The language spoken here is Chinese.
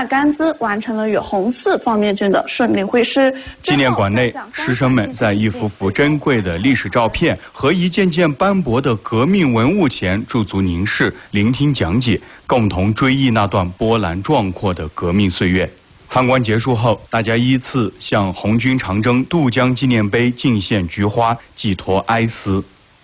甘孜完成了与红四方面军的顺利会师。 纪念馆内，师生们在一幅幅珍贵的历史照片和一件件斑驳的革命文物前驻足凝视，聆听讲解，共同追忆那段波澜壮阔的革命岁月。参观结束后，大家依次向红军长征渡江纪念碑敬献菊花，寄托哀思。